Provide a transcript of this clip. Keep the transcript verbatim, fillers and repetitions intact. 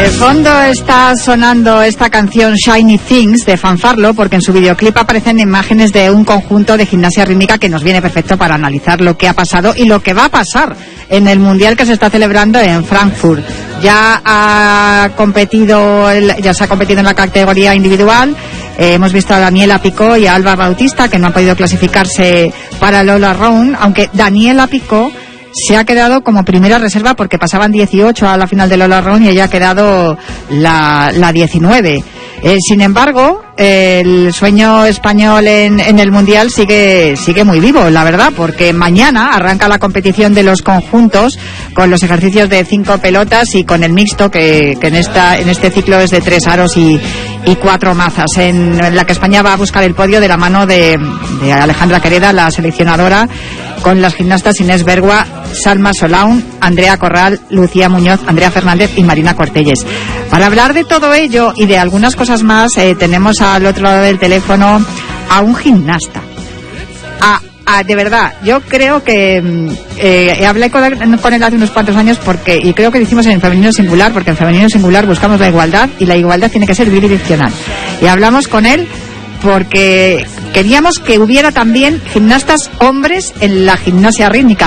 De fondo está sonando esta canción Shiny Things de Fanfarlo, porque en su videoclip aparecen imágenes de un conjunto de gimnasia rítmica que nos viene perfecto para analizar lo que ha pasado y lo que va a pasar en el mundial que se está celebrando en Frankfurt. Ya ha competido, ya se ha competido en la categoría individual. Eh, hemos visto a Daniela Picó y a Alba Bautista, que no han podido clasificarse para el All Around, aunque Daniela Picó se ha quedado como primera reserva porque pasaban dieciocho a la final del All Around y ella ha quedado la, la diecinueve. Eh, sin embargo, eh, el sueño español en, en el Mundial sigue sigue muy vivo, la verdad, porque mañana arranca la competición de los conjuntos con los ejercicios de cinco pelotas y con el mixto que, que en esta en este ciclo es de tres aros y, y cuatro mazas, en, en la que España va a buscar el podio de la mano de, de Alejandra Quereda, la seleccionadora, con las gimnastas Inés Bergua, Salma Solaun, Andrea Corral, Lucía Muñoz, Andrea Fernández y Marina Cortelles. Para hablar de todo ello y de algunas cosas más, eh, tenemos al otro lado del teléfono a un gimnasta. A, a, de verdad, yo creo que eh, hablé con él, con él hace unos cuantos años porque y creo que lo hicimos en femenino singular, porque en femenino singular buscamos la igualdad y la igualdad tiene que ser bidireccional. Y hablamos con él porque queríamos que hubiera también gimnastas hombres en la gimnasia rítmica.